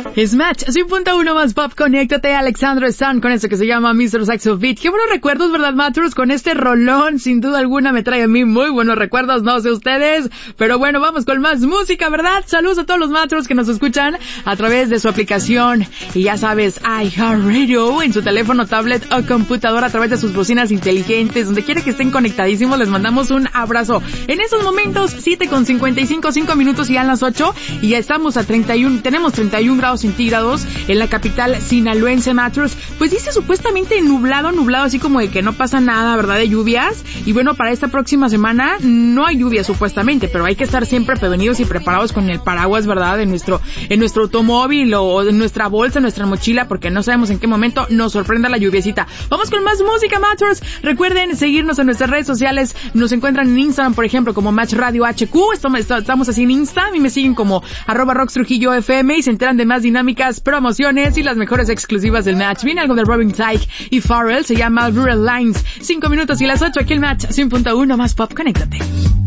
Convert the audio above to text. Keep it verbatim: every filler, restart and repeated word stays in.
Es Match, cien punto uno más pop, conéctate a Alexandro Stan con esto que se llama mister Saxo Beat. Qué buenos recuerdos, ¿verdad, Matros? Con este rolón, sin duda alguna, me trae a mí muy buenos recuerdos, no sé ustedes, pero bueno, vamos con más música, ¿verdad? Saludos a todos los Matros que nos escuchan a través de su aplicación, y ya sabes, iHeartRadio, en su teléfono, tablet o computadora, a través de sus bocinas inteligentes, donde quiera que estén conectadísimos, les mandamos un abrazo. En estos momentos, siete con cincuenta y cinco, cinco minutos y ya en las ocho, y ya estamos a treinta y uno, tenemos treinta y uno grados centígrados en la capital sinaloense, Matros. Pues dice supuestamente nublado, nublado, así como de que no pasa nada, ¿verdad? De lluvias. Y bueno, para esta próxima semana no hay lluvia supuestamente, pero hay que estar siempre prevenidos y preparados con el paraguas, ¿verdad? En nuestro, en nuestro automóvil o en nuestra bolsa, en nuestra mochila, porque no sabemos en qué momento nos sorprenda la lluviecita. Vamos con más música, Matros. Recuerden seguirnos en nuestras redes sociales. Nos encuentran en Instagram, por ejemplo, como Match Radio H Q. Estamos, estamos así en Insta. A mí me siguen como arroba Rox Trujillo F M y se enteran de más dinámicas, promociones y las mejores exclusivas del Match. Viene algo de Robin Thicke y Pharrell, se llama Rural Lines. Cinco minutos y las ocho, aquí el Match, cien punto uno más pop, conéctate.